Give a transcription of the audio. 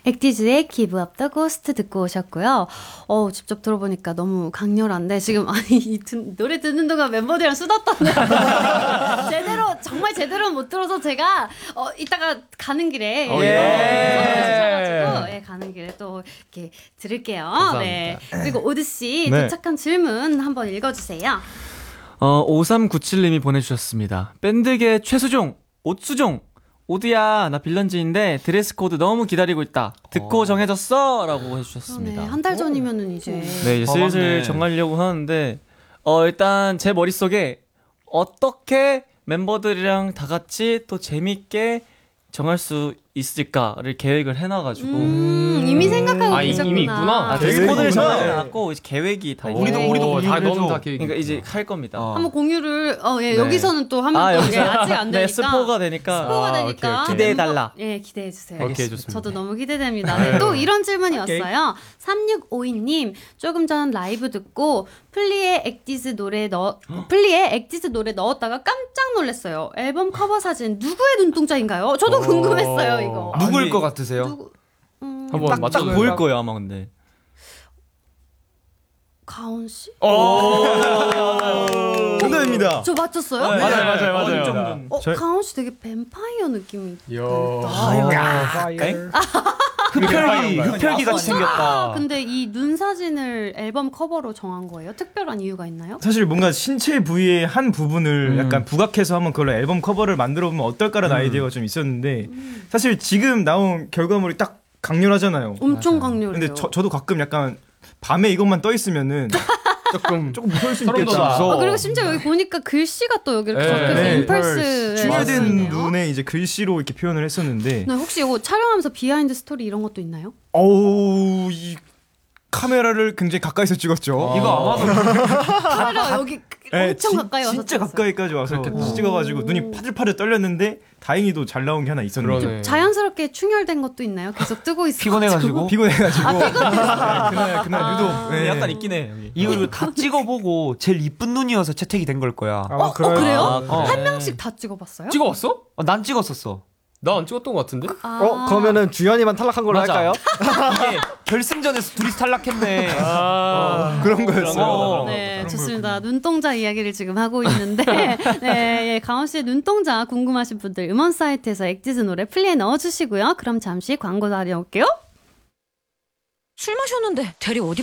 액티즈의 Give Up the Ghost 듣고 오셨고요. 직접 들어보니까 너무 강렬한데 지금 노래 듣는 동안 멤버들이랑 수다 떠는 제대로 못 들어서 제가 이따가 가는 길에 가는 길에 또 이렇게 들을게요. 감사합니다. 네. 그리고 오드 씨 도착한 질문 한번 읽어주세요. 5397님이 보내주셨습니다. 밴드계 최수종, 옷수종. 오드야, 나 빌런즈인데 드레스 코드 너무 기다리고 있다. 듣고 정해졌어? 라고 해주셨습니다. 네, 한 달 전이면은 이제. 네, 이제 슬슬 정하려고 하는데, 일단 제 머릿속에 어떻게 멤버들이랑 다 같이 또 재밌게 정할 수 있을까를 계획을 해놔가지고. 이미 생각하고 계셨구나. 이미 있구나. 드레스 코드를 정해놨고, 이제 계획이 다 있어요. 우리도 다 너는 다 계획이. 그러니까 이제 할 겁니다. 한번 공유를, 여기서는 또 하면 아직 안 되니까. 네, 스포가 되니까. 기대해달라. 네, 기대해주세요. 오케이, 좋습니다. 저도 너무 기대됩니다. 네, 또 이런 질문이 왔어요. 3652님, 조금 전 라이브 듣고 플리의 액티즈 노래 넣었다가 깜짝 놀랐어요. 앨범 커버 사진 누구의 눈동자인가요? 저도 궁금했어요, 이거. 누구일 것 같으세요? 한번 딱 보일 거예요, 아마 근데. 가온 씨? 정답입니다. 저 맞췄어요? 맞아요. 가온 씨 되게 뱀파이어 느낌이. 흡혈귀 같이 생겼다. 근데 이 눈 사진을 앨범 커버로 정한 거예요? 특별한 이유가 있나요? 사실 뭔가 신체 부위의 한 부분을 약간 부각해서 한번 그걸로 앨범 커버를 만들어 보면 어떨까라는 아이디어가 좀 있었는데 사실 지금 나온 결과물이 딱 강렬하잖아요. 엄청 강렬해요. 근데 저도 가끔 약간 밤에 이것만 떠 있으면은 조금 무서울 수 있겠다. 그리고 심지어 여기 보니까 글씨가 또 여기 이렇게 적혀서 임펄스 충혈된 눈에 이제 글씨로 이렇게 표현을 했었는데. 네, 혹시 이거 촬영하면서 비하인드 스토리 이런 것도 있나요? 이 카메라를 굉장히 가까이서 찍었죠. 이거 아마도 카메라 여기 엄청 가까이 와서 진짜 찍었어요. 가까이까지 와서 이렇게 찍어가지고 눈이 파들파들 떨렸는데 다행히도 잘 나온 게 하나 있었는데. 그러네. 자연스럽게 충혈된 것도 있나요? 계속 뜨고 있어. 피곤해가지고. 그날 유독 약간 있긴 해. 이거 다 찍어보고 제일 이쁜 눈이어서 채택이 된 걸 거야. 그래요? 한 명씩 다 찍어봤어요? 찍어봤어? 난 찍었었어. 나 안 찍었던 것 같은데? 그러면은 주연이만 탈락한 걸로 맞아. 할까요? 이게 결승전에서 둘이 탈락했네. 그런 거였어요. 네, 좋습니다. 눈동자 이야기를 지금 하고 있는데, 네, 가온 씨의 눈동자 궁금하신 분들 음원 사이트에서 액티즈 노래 플리에 넣어주시고요. 그럼 잠시 광고 다녀올게요. 술 마셨는데 대리 어디